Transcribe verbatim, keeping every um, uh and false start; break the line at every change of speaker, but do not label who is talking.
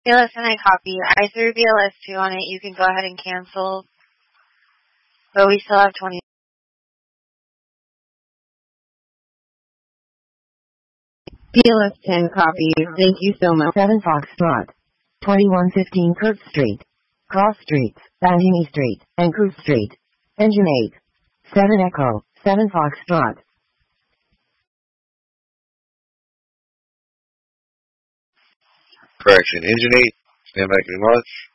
B L S ten I copy. I threw B L S two on it. You can go ahead and cancel. But we still have twenty.
B L S ten copy. Thank you so much. seven Foxtrot. twenty-one fifteen Kirk Street. Cross Street. Banhamy Street. And Cruz Street. Engine eight. seven Echo. seven Foxtrot.
Correction. Engine eight. Stand by, can you watch?